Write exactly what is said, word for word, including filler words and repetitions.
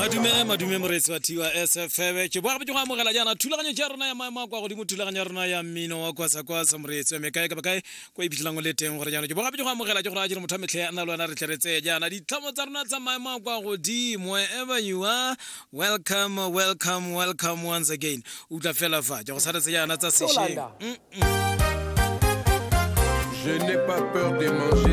Madume madume moretsi wa Tiwa S F M ke bua go amogela jana thulaganyo ja rona ya maema kwa godimo thulaganyo rona ya mmino wa kwa sa kwa sa moretsi me kae ka bakae go ipitlang le teng gore jana ke bua go amogela ke go ra jira mothametlhe ana lwana re tleretse jana ditlamo tsa rona tsa maema kwa godimo wherever you are. Welcome welcome welcome once again utla fela fa go sa re jana tsa seshe. Je n'ai pas peur de manger